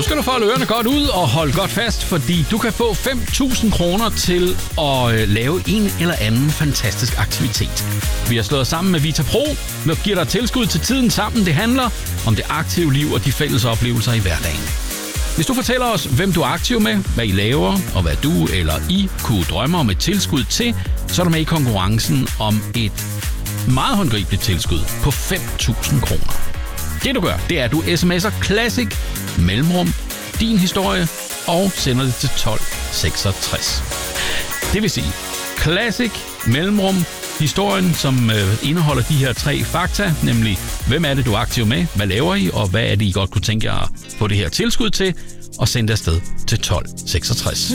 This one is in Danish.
skal du folde ørerne godt ud og holde godt fast, fordi du kan få 5.000 kroner til at lave en eller anden fantastisk aktivitet. Vi har slået sammen med Vita Pro, og giver dig tilskud til tiden sammen. Det handler om det aktive liv og de fælles oplevelser i hverdagen. Hvis du fortæller os, hvem du er aktiv med, hvad I laver, og hvad du eller I kunne drømme om et tilskud til, så er du med i konkurrencen om et meget håndgribeligt tilskud på 5.000 kroner. Det du gør, det er, at du sms'er Classic mellemrum din historie og sender det til 1266. Det vil sige Classic mellemrum historien, som indeholder de her 3 fakta, nemlig hvem er det, du er aktiv med, hvad laver I, og hvad er det, I godt kunne tænke jer at få det her tilskud til, og sende det afsted til 1266.